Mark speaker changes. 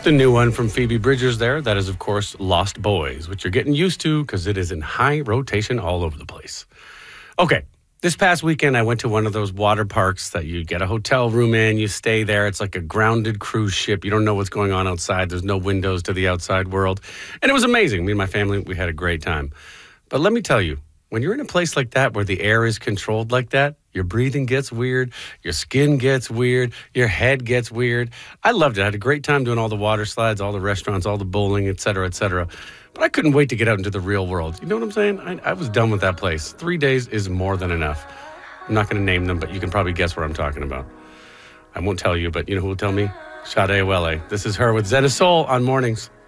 Speaker 1: The new one from Phoebe Bridgers there, that is, of course, Lost Boys, which you're getting used to because it is in high rotation all over the place. Okay, this past weekend, I went to one of those water parks that you get a hotel room in, you stay there. It's like a grounded cruise ship. You don't know what's going on outside. There's no windows to the outside world. And it was amazing. Me and my family, we had a great time. But let me tell you, when you're in a place like that where the air is controlled like that, your breathing gets weird, your skin gets weird, your head gets weird. I loved it. I had a great time doing all the water slides, all the restaurants, all the bowling, et cetera, et cetera. But I couldn't wait to get out into the real world. You know what I'm saying? I was done with that place. 3 days is more than enough. I'm not going to name them, but you can probably guess what I'm talking about. I won't tell you, but you know who will tell me? Sade Awele. This is her with Zen of Soul on Mornings.